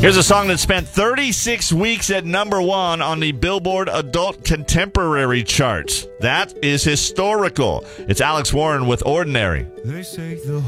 Here's a song that spent 36 weeks at number one on the Billboard Adult Contemporary charts. That is historical. It's Alex Warren with Ordinary. They say the